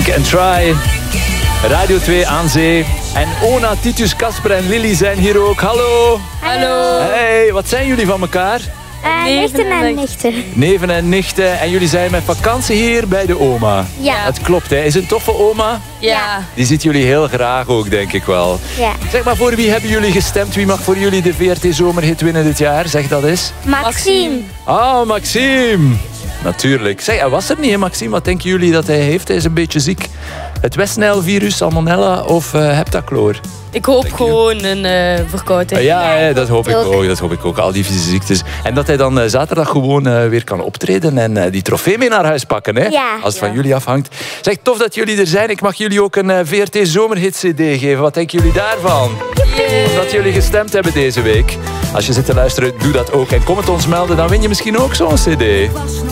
Think and Try. Radio 2 aan zee. En Ona, Titus, Casper en Lily zijn hier ook. Hallo. Hallo. Hey, wat zijn jullie van elkaar? Neven en nichten. Neven en nichten. En jullie zijn met vakantie hier bij de oma. Ja. Dat klopt, hè. Is het een toffe oma? Ja. Die ziet jullie heel graag ook, denk ik wel. Ja. Zeg maar, voor wie hebben jullie gestemd? Wie mag voor jullie de VRT Zomerhit winnen dit jaar? Zeg dat eens. Maxime. Ah, Maxime. Natuurlijk. Zeg, hij was er niet, hè, Maxime? Wat denken jullie dat hij heeft? Hij is een beetje ziek. Het West-Nijl-virus, salmonella of heptachlor? Ik hoop gewoon een verkoudheid. Ja, dat hoop ik ook. Dat hoop ik ook. Al die ziektes. En dat hij dan zaterdag gewoon weer kan optreden en die trofee mee naar huis pakken. Hè? Ja. Als het van jullie afhangt. Zeg, tof dat jullie er zijn. Ik mag jullie ook een VRT Zomerhit CD geven. Wat denken jullie daarvan? Dat jullie gestemd hebben deze week. Als je zit te luisteren, doe dat ook. En kom het ons melden, dan win je misschien ook zo'n CD.